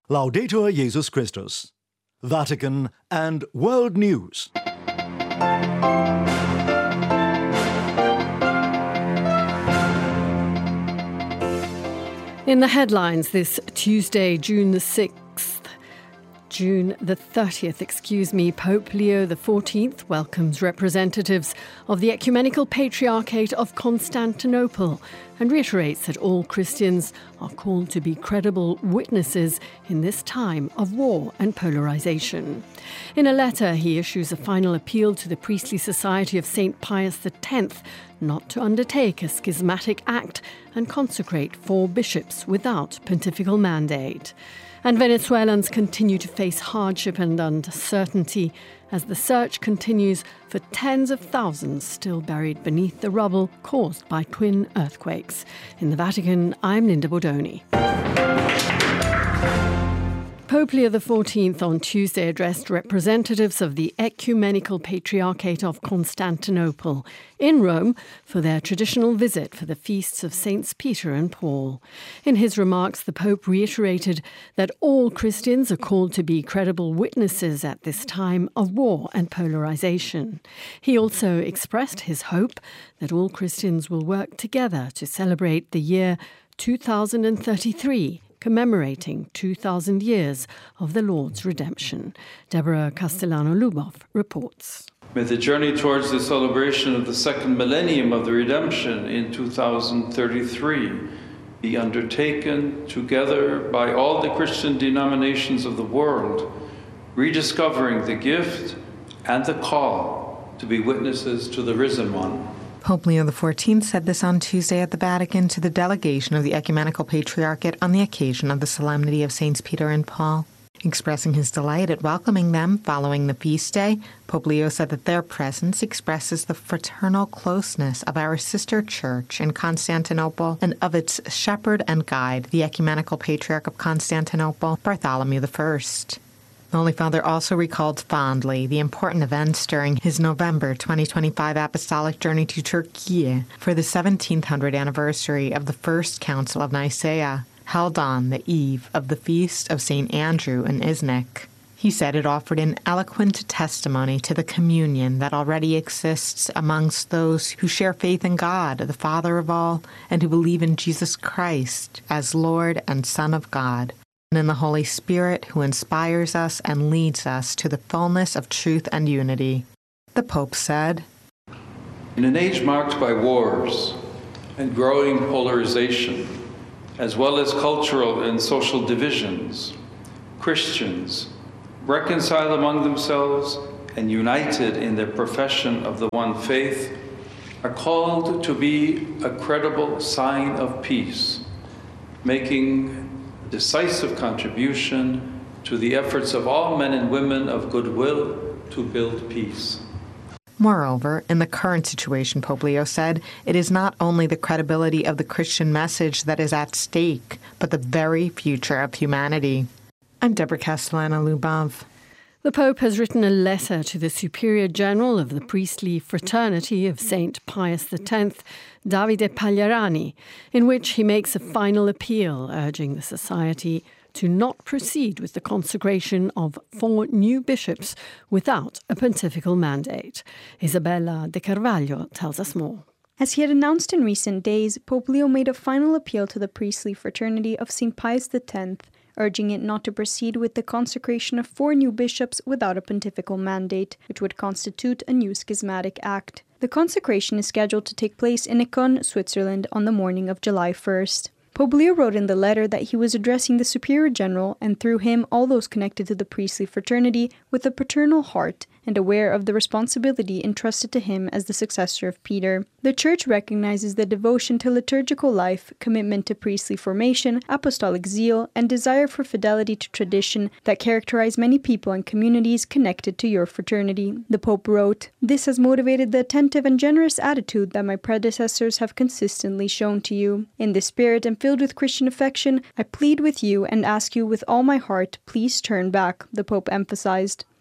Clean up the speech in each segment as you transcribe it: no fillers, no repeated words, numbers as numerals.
Laudetur Jesus Christus. Vatican and World News. In the headlines this Tuesday, June the 30th, Pope Leo XIV welcomes representatives of the Ecumenical Patriarchate of Constantinople and reiterates that all Christians are called to be credible witnesses in this time of war and polarization. In a letter, he issues a final appeal to the Priestly Society of St. Pius X not to undertake a schismatic act and consecrate 4 bishops without pontifical mandate. And Venezuelans continue to face hardship and uncertainty as the search continues for tens of thousands still buried beneath the rubble caused by twin earthquakes. In the Vatican, I'm Linda Bordoni. Pope Leo XIV on Tuesday addressed representatives of the Ecumenical Patriarchate of Constantinople in Rome for their traditional visit for the feasts of Saints Peter and Paul. In his remarks, the Pope reiterated that all Christians are called to be credible witnesses at this time of war and polarization. He also expressed his hope that all Christians will work together to celebrate the year 2033, commemorating 2,000 years of the Lord's redemption. Deborah Castellano-Lubov reports. May the journey towards the celebration of the second millennium of the redemption in 2033 be undertaken together by all the Christian denominations of the world, rediscovering the gift and the call to be witnesses to the risen one. Pope Leo XIV said this on Tuesday at the Vatican to the delegation of the Ecumenical Patriarchate on the occasion of the Solemnity of Saints Peter and Paul. Expressing his delight at welcoming them following the feast day, Pope Leo said that their presence expresses the fraternal closeness of our sister church in Constantinople and of its shepherd and guide, the Ecumenical Patriarch of Constantinople, Bartholomew I. The Holy Father also recalled fondly the important events during his November 2025 apostolic journey to Turkey for the 1700th anniversary of the First Council of Nicaea, held on the eve of the feast of St. Andrew in Iznik. He said it offered an eloquent testimony to the communion that already exists amongst those who share faith in God, the Father of all, and who believe in Jesus Christ as Lord and Son of God, and in the Holy Spirit who inspires us and leads us to the fullness of truth and unity. The Pope said, In an age marked by wars and growing polarization, as well as cultural and social divisions, Christians, reconciled among themselves and united in their profession of the one faith, are called to be a credible sign of peace, making decisive contribution to the efforts of all men and women of goodwill to build peace. Moreover, in the current situation, Pope Leo said, it is not only the credibility of the Christian message that is at stake, but the very future of humanity. I'm Deborah Castellano-Lubov. The Pope has written a letter to the Superior General of the Priestly Fraternity of St. Pius X, Davide Pagliarani, in which he makes a final appeal urging the Society to not proceed with the consecration of 4 new bishops without a pontifical mandate. Isabella De Carvalho tells us more. As he had announced in recent days, Pope Leo made a final appeal to the Priestly Fraternity of St. Pius X, urging it not to proceed with the consecration of 4 new bishops without a pontifical mandate, which would constitute a new schismatic act. The consecration is scheduled to take place in Écône, Switzerland, on the morning of July 1st. Pope Leo wrote in the letter that he was addressing the Superior General and through him all those connected to the priestly fraternity with a paternal heart and aware of the responsibility entrusted to him as the successor of Peter. The Church recognizes the devotion to liturgical life, commitment to priestly formation, apostolic zeal, and desire for fidelity to tradition that characterize many people and communities connected to your fraternity. The Pope wrote, "This has motivated the attentive and generous attitude that my predecessors have consistently shown to you. In this spirit and filled with Christian affection, I plead with you and ask you with all my heart, please turn back," the Pope emphasized.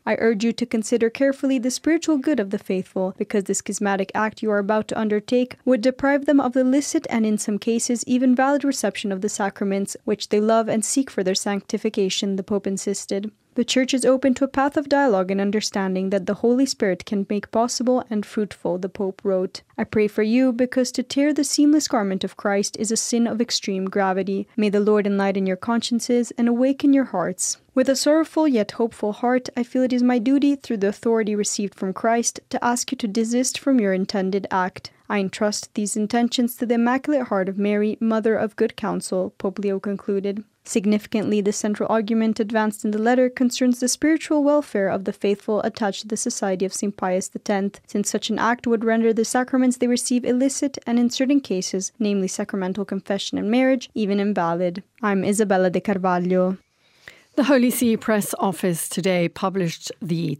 I urge you to consider carefully the spiritual good of the faithful, because the schismatic act you are about to undertake would deprive them of the licit and, in some cases, even valid reception of the sacraments, which they love and seek for their sanctification, the Pope insisted. The Church is open to a path of dialogue and understanding that the Holy Spirit can make possible and fruitful, the Pope wrote. I pray for you, because to tear the seamless garment of Christ is a sin of extreme gravity. May the Lord enlighten your consciences and awaken your hearts. With a sorrowful yet hopeful heart, I feel it is my duty, through the authority received from Christ, to ask you to desist from your intended act. I entrust these intentions to the Immaculate Heart of Mary, Mother of Good Counsel, Pope Leo concluded. Significantly, the central argument advanced in the letter concerns the spiritual welfare of the faithful attached to the Society of St. Pius X, since such an act would render the sacraments they receive illicit and, in certain cases, namely sacramental confession and marriage, even invalid. I'm Isabella de Carvalho. The Holy See Press Office today published the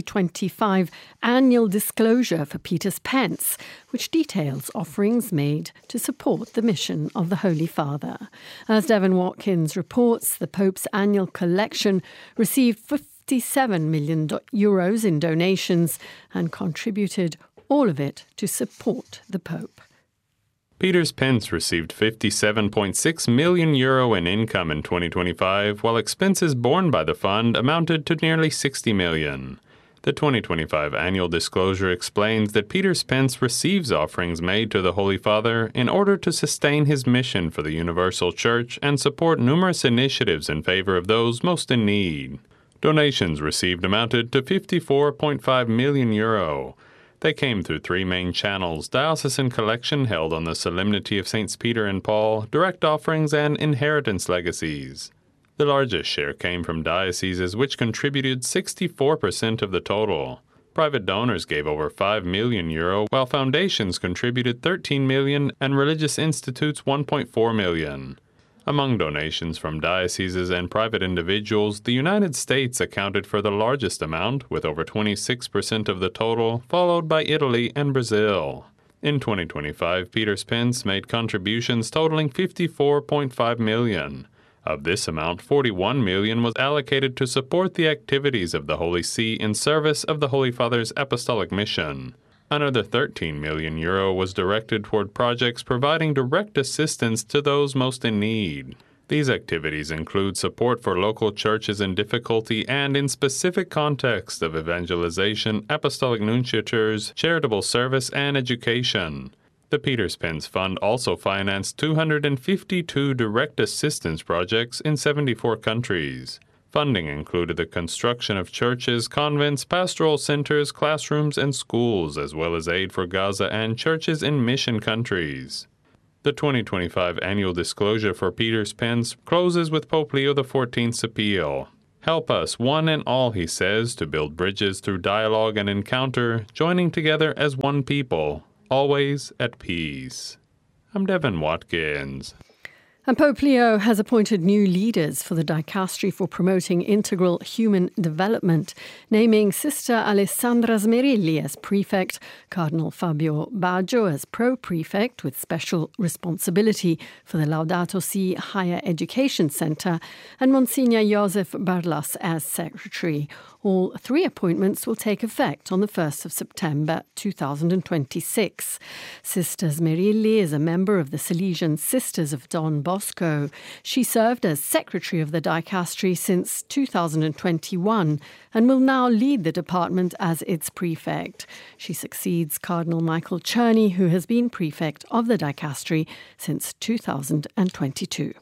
2025 annual disclosure for Peter Spence, which details offerings made to support the mission of the Holy Father. As Devon Watkins reports, the Pope's annual collection received €57 million in donations and contributed all of it to support the Pope. Peter Spence received €57.6 million in income in 2025, while expenses borne by the fund amounted to nearly $60 million. The 2025 annual disclosure explains that Peter Spence receives offerings made to the Holy Father in order to sustain his mission for the Universal Church and support numerous initiatives in favor of those most in need. Donations received amounted to €54.5 million. They came through three main channels: diocesan collection held on the Solemnity of Saints Peter and Paul, direct offerings, and inheritance legacies. The largest share came from dioceses, which contributed 64% of the total. Private donors gave over €5 million, while foundations contributed $13 million and religious institutes $1.4 million. Among donations from dioceses and private individuals, the United States accounted for the largest amount, with over 26% of the total, followed by Italy and Brazil. In 2025, Peter Spence made contributions totaling $54.5 million. Of this amount, $41 million was allocated to support the activities of the Holy See in service of the Holy Father's apostolic mission. Another €13 million was directed toward projects providing direct assistance to those most in need. These activities include support for local churches in difficulty and in specific contexts of evangelization, apostolic nunciatures, charitable service, and education. The Peter Spence Fund also financed 252 direct assistance projects in 74 countries. Funding included the construction of churches, convents, pastoral centers, classrooms, and schools, as well as aid for Gaza and churches in mission countries. The 2025 annual disclosure for Peter Spence closes with Pope Leo XIV's appeal. Help us, one and all, he says, to build bridges through dialogue and encounter, joining together as one people, always at peace. I'm Devon Watkins. And Pope Leo has appointed new leaders for the Dicastery for Promoting Integral Human Development, naming Sister Alessandra Smerilli as prefect, Cardinal Fabio Baggio as pro-prefect with special responsibility for the Laudato Si Higher Education Centre, and Monsignor Josef Barlas as secretary. All three appointments will take effect on the 1st of September 2026. Sister Smerilli is a member of the Salesian Sisters of Don Bosco. She served as secretary of the Dicastery since 2021 and will now lead the department as its prefect. She succeeds Cardinal Michael Czerny, who has been prefect of the Dicastery since 2022.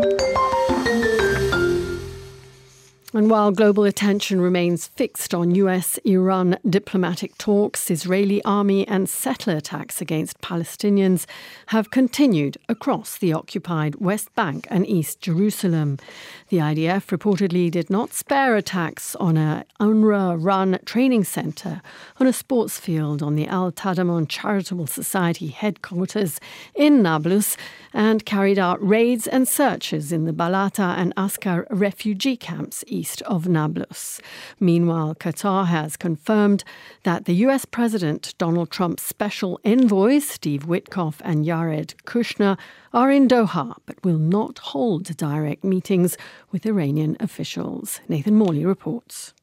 And while global attention remains fixed on US-Iran diplomatic talks, Israeli army and settler attacks against Palestinians have continued across the occupied West Bank and East Jerusalem. The IDF reportedly did not spare attacks on an UNRWA-run training centre, on a sports field, on the Al Tadamon Charitable Society headquarters in Nablus, and carried out raids and searches in the Balata and Askar refugee camps east of Nablus. Meanwhile, Qatar has confirmed that the US President Donald Trump's special envoys, Steve Witkoff and Jared Kushner, are in Doha, but will not hold direct meetings with Iranian officials. Nathan Morley reports.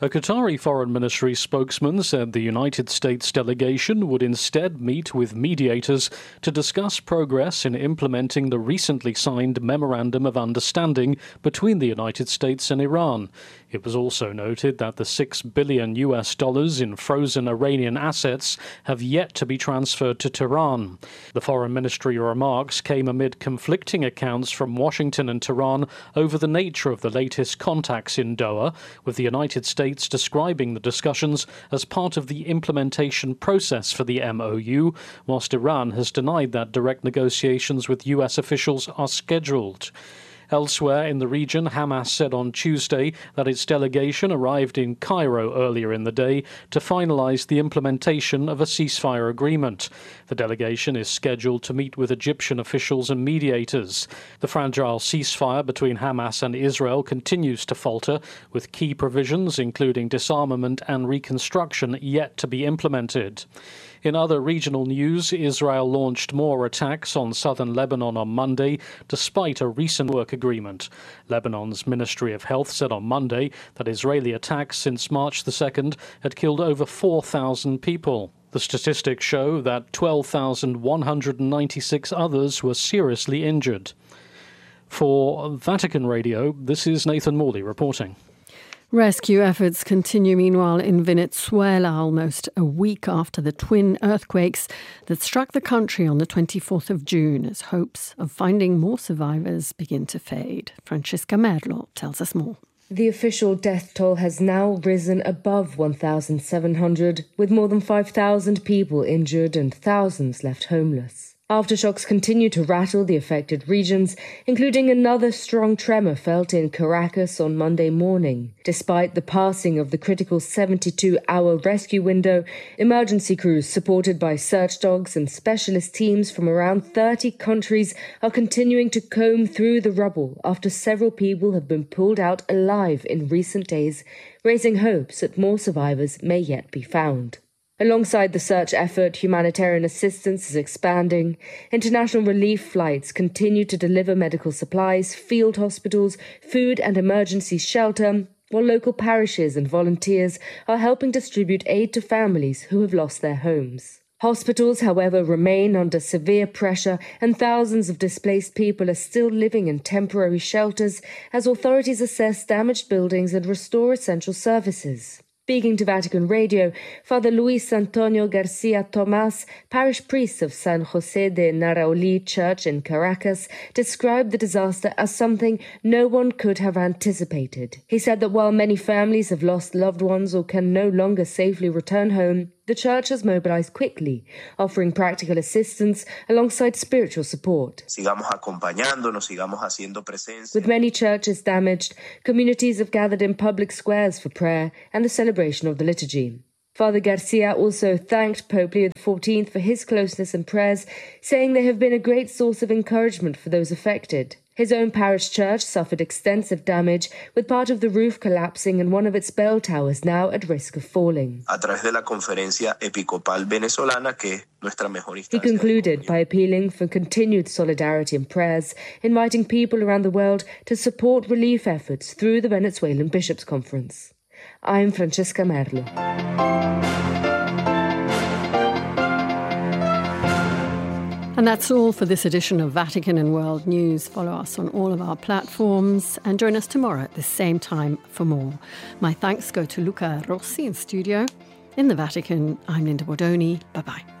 A Qatari Foreign Ministry spokesman said the United States delegation would instead meet with mediators to discuss progress in implementing the recently signed Memorandum of Understanding between the United States and Iran. It was also noted that the $6 billion in frozen Iranian assets have yet to be transferred to Tehran. The Foreign Ministry remarks came amid conflicting accounts from Washington and Tehran over the nature of the latest contacts in Doha, with the United States describing the discussions as part of the implementation process for the MOU, whilst Iran has denied that direct negotiations with US officials are scheduled. Elsewhere in the region, Hamas said on Tuesday that its delegation arrived in Cairo earlier in the day to finalize the implementation of a ceasefire agreement. The delegation is scheduled to meet with Egyptian officials and mediators. The fragile ceasefire between Hamas and Israel continues to falter, with key provisions, including disarmament and reconstruction, yet to be implemented. In other regional news, Israel launched more attacks on southern Lebanon on Monday, despite a recent work agreement. Lebanon's Ministry of Health said on Monday that Israeli attacks since March the 2nd had killed over 4,000 people. The statistics show that 12,196 others were seriously injured. For Vatican Radio, this is Nathan Morley reporting. Rescue efforts continue meanwhile in Venezuela, almost a week after the twin earthquakes that struck the country on the 24th of June, as hopes of finding more survivors begin to fade. Francesca Merlo tells us more. The official death toll has now risen above 1,700, with more than 5,000 people injured and thousands left homeless. Aftershocks continue to rattle the affected regions, including another strong tremor felt in Caracas on Monday morning. Despite the passing of the critical 72-hour rescue window, emergency crews supported by search dogs and specialist teams from around 30 countries are continuing to comb through the rubble after several people have been pulled out alive in recent days, raising hopes that more survivors may yet be found. Alongside the search effort, humanitarian assistance is expanding. International relief flights continue to deliver medical supplies, field hospitals, food and emergency shelter, while local parishes and volunteers are helping distribute aid to families who have lost their homes. Hospitals, however, remain under severe pressure, and thousands of displaced people are still living in temporary shelters as authorities assess damaged buildings and restore essential services. Speaking to Vatican Radio, Father Luis Antonio Garcia Tomas, parish priest of San José de Narauli Church in Caracas, described the disaster as something no one could have anticipated. He said that while many families have lost loved ones or can no longer safely return home, the church has mobilized quickly, offering practical assistance alongside spiritual support. With many churches damaged, communities have gathered in public squares for prayer and the celebration of the liturgy. Father Garcia also thanked Pope Leo XIV for his closeness and prayers, saying they have been a great source of encouragement for those affected. His own parish church suffered extensive damage, with part of the roof collapsing and one of its bell towers now at risk of falling. He concluded by appealing for continued solidarity and prayers, inviting people around the world to support relief efforts through the Venezuelan Bishops' Conference. I'm Francesca Merlo. And that's all for this edition of Vatican and World News. Follow us on all of our platforms and join us tomorrow at the same time for more. My thanks go to Luca Rossi in studio. In the Vatican, I'm Linda Bordoni. Bye-bye.